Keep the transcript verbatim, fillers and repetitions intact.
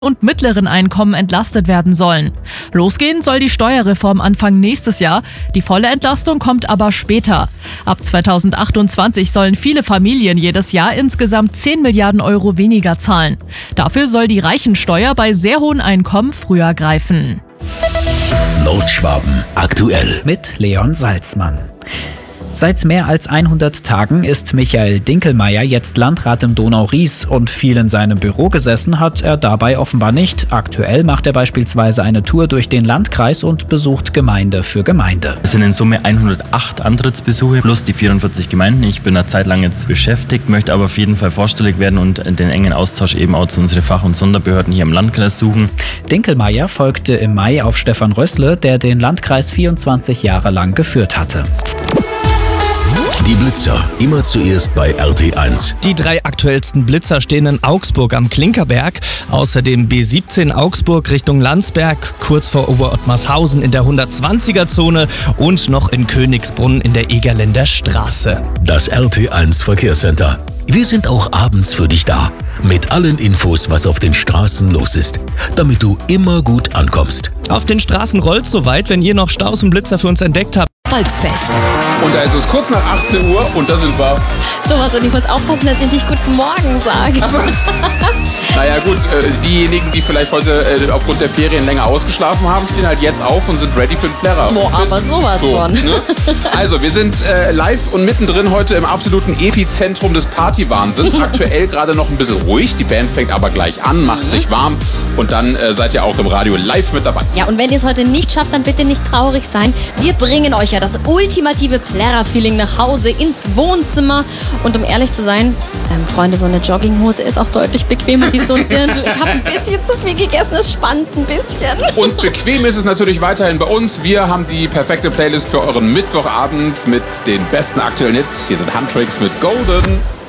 und mittleren Einkommen entlastet werden sollen. Losgehen soll die Steuerreform Anfang nächstes Jahr. Die volle Entlastung kommt aber später. Ab zweitausendachtundzwanzig sollen viele Familien jedes Jahr insgesamt zehn Milliarden Euro weniger zahlen. Dafür soll die Reichensteuer bei sehr hohen Einkommen früher greifen. Nordschwaben aktuell mit Leon Salzmann. Seit mehr als hundert Tagen ist Michael Dinkelmeyer jetzt Landrat im Donau-Ries und viel in seinem Büro gesessen hat er dabei offenbar nicht. Aktuell macht er beispielsweise eine Tour durch den Landkreis und besucht Gemeinde für Gemeinde. Es sind in Summe hundertacht Antrittsbesuche plus die vierundvierzig Gemeinden. Ich bin eine Zeit lang jetzt beschäftigt, möchte aber auf jeden Fall vorstellig werden und den engen Austausch eben auch zu unseren Fach- und Sonderbehörden hier im Landkreis suchen. Dinkelmeyer folgte im Mai auf Stefan Rössle, der den Landkreis vierundzwanzig Jahre lang geführt hatte. Die Blitzer, immer zuerst bei R T eins. Die drei aktuellsten Blitzer stehen in Augsburg am Klinkerberg, außerdem B siebzehn Augsburg Richtung Landsberg, kurz vor Oberottmarshausen in der hundertzwanziger Zone und noch in Königsbrunn in der Egerländer Straße. Das R T eins Verkehrscenter. Wir sind auch abends für dich da, mit allen Infos, was auf den Straßen los ist, damit du immer gut ankommst. Auf den Straßen rollt's soweit, wenn ihr noch Staus und Blitzer für uns entdeckt habt. Volksfest. Und da ist es kurz nach achtzehn Uhr und da sind wir. Sowas, und ich muss aufpassen, dass ich nicht Guten Morgen sage. Achso. Naja gut, äh, diejenigen, die vielleicht heute äh, aufgrund der Ferien länger ausgeschlafen haben, stehen halt jetzt auf und sind ready für den Plärrer. Boah, aber sowas so, von. Ne? Also, wir sind äh, live und mittendrin heute im absoluten Epizentrum des Partywahnsinns. Aktuell gerade noch ein bisschen ruhig, die Band fängt aber gleich an, macht sich warm und dann äh, seid ihr auch im Radio live mit dabei. Ja, und wenn ihr es heute nicht schafft, dann bitte nicht traurig sein. Wir bringen euch ja das ultimative Plärrer-Feeling nach Hause, ins Wohnzimmer. Und um ehrlich zu sein, ähm, Freunde, so eine Jogginghose ist auch deutlich bequemer wie so ein Dirndl. Ich habe ein bisschen zu viel gegessen, es spannt ein bisschen. Und bequem ist es natürlich weiterhin bei uns. Wir haben die perfekte Playlist für euren Mittwochabend mit den besten aktuellen Hits. Hier sind Handtricks mit Golden.